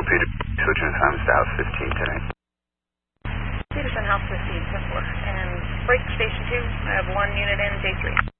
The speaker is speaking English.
Peter, switching time south 1510. Peterson House 15, 10-4. And break station 2, I have 1 unit in, J3.